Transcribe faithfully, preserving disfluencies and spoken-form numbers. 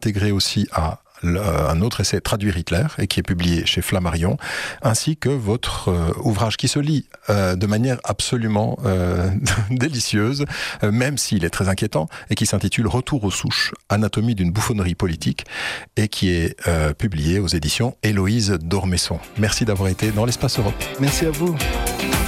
intégré aussi à un autre essai, Traduire Hitler, et qui est publié chez Flammarion, ainsi que votre euh, ouvrage qui se lit euh, de manière absolument euh, délicieuse, euh, même s'il est très inquiétant, et qui s'intitule Retour aux souches, anatomie d'une bouffonnerie politique, et qui est euh, publié aux éditions Héloïse d'Ormesson. Merci d'avoir été dans l'Espace Europe. Merci à vous.